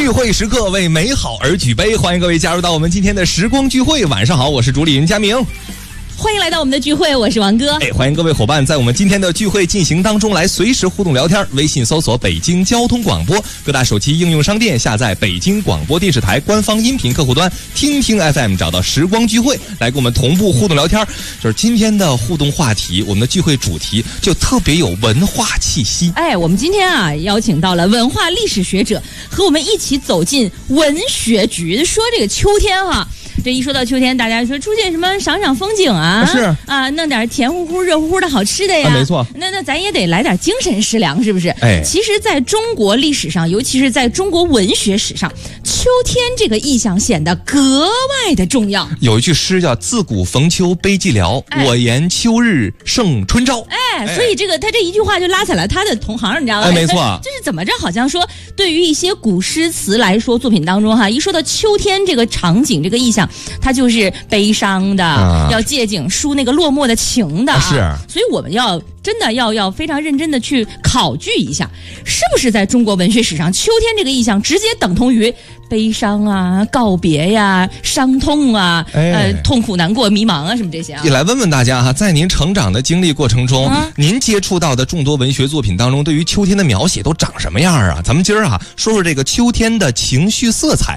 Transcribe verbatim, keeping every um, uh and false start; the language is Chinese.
聚会时刻为美好而举杯，欢迎各位加入到我们今天的时光聚会。晚上好，我是主理人佳明。 欢迎来到我们的聚会，我是王哥。 哎，欢迎各位伙伴在我们今天的聚会进行当中来随时互动聊天。微信搜索北京交通广播，各大手机应用商店下载北京广播电视台官方音频客户端，听听 F M， 找到时光聚会来跟我们同步互动聊天。就是今天的互动话题，我们的聚会主题就特别有文化气息。 哎，我们今天啊邀请到了文化历史学者，和我们一起走进文学局。说这个秋天哈、啊。这一说到秋天，大家说出去什么赏赏风景啊， 是啊，弄点甜乎乎、热乎乎的好吃的呀， 啊、没错。 那那咱也得来点精神食粮，是不是？ 哎， 其实在中国历史上，尤其是在中国文学史上，秋天这个意象显得格外的重要。 有一句诗叫"自古逢秋悲寂寥，哎、我言秋日胜春朝"。 哎，所以这个他这一句话就拉踩了他的同行，你知道吗？ 哎，没错。 就是怎么着，好像说对于一些古诗词来说，作品当中哈，一说到秋天这个场景、这个意象，它就是悲伤的，啊、要借景抒那个落寞的情的、啊。 是， 所以我们要真的要要非常认真的去考据一下，是不是在中国文学史上，秋天这个意象直接等同于悲伤啊、告别呀、伤痛啊、哎、呃、痛苦、难过、迷茫啊什么这些啊？ 也来问问大家哈，在您成长的经历过程中，嗯、您接触到的众多文学作品当中，对于秋天的描写都长什么样啊？咱们今儿啊说说这个秋天的情绪色彩。